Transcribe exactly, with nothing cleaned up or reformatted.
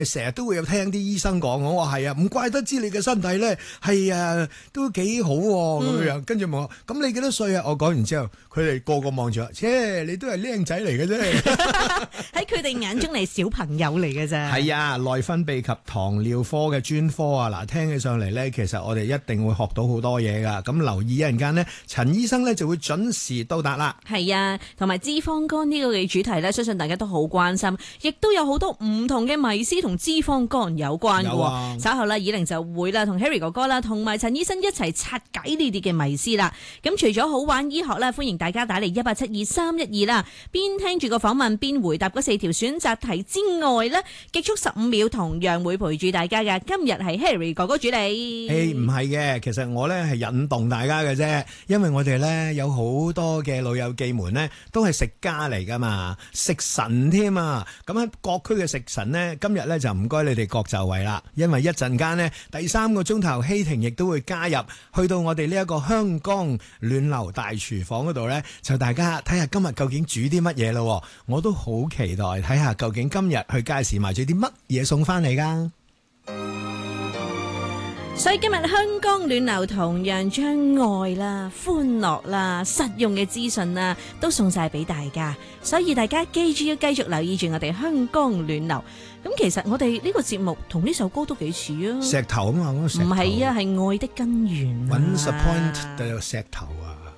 成日都會有聽啲醫生講，我話係啊，唔怪得知你嘅身體咧係啊都幾好咁、啊、樣。跟住問我，咁你幾多歲啊？我講完之後，佢哋個個望住我，切，你都係靚仔嚟嘅啫。 喺佢哋眼中你係小朋友嚟嘅啫。 係啊，內分泌及糖尿科嘅專科啊，嗱，聽起上嚟咧，其實我哋一定會學到好多嘢噶。咁留意一陣間呢，陳醫生咧就會準時到達啦。 係啊，同埋脂肪肝呢個嘅主題咧，相信大家都好關心，亦都有好多唔同嘅迷思同脂肪肝有關嘅。啊、稍後啦，以玲就會啦，同 Harry 哥哥啦，同埋陳醫生一齊拆解呢啲嘅迷思啦。咁除咗好玩醫學咧，歡迎大家打嚟一八七二三一二啦，邊聽住個訪問邊回答嗰四條選擇題之外呢，極速十五秒同樣會陪住大家㗎。今日係 Harry 哥哥主理。 誒，唔係嘅，其實我咧係引動大家嘅啫，因為我哋咧有好多嘅老友記們呢，都係食家嚟噶嘛，食神添啊！咁喺各區嘅食神呢，今日咧就唔該你哋各就位啦，因為一陣間呢，第三個鐘頭希婷亦都會加入，去到我哋呢一個香江暖流大廚房嗰度呢，就大家睇下今日究竟煮啲乜嘢咯。我都好期待睇下究竟今日去街市買咗啲乜嘢送翻嚟噶。 所以今日香江暖流同樣將愛啦、歡樂啦、實用嘅資訊啦，都送晒俾大家。所以大家記住要繼續留意住我哋香江暖流。咁其實我哋呢個節目同呢首歌都幾似啊。 石頭啊嘛，嗰個石頭。 唔係啊，係愛的根源啊。 Once a point 就有石頭啊。